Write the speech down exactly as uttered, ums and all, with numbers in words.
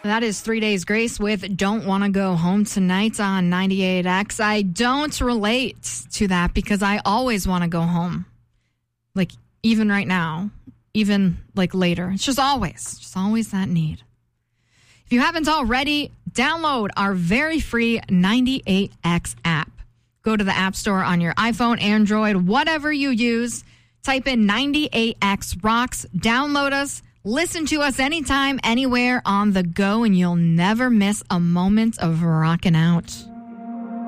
That is Three Days Grace with Don't Want to Go Home Tonight on ninety-eight X. I don't relate to that because I always want to go home. Like, even right now, even like later. It's just always, just always that need. If you haven't already, download our very free ninety-eight X app. Go to the App Store on your iPhone, Android, whatever you use. Type in ninety-eight X Rocks, download us, listen to us anytime, anywhere on the go, and you'll never miss a moment of rocking out.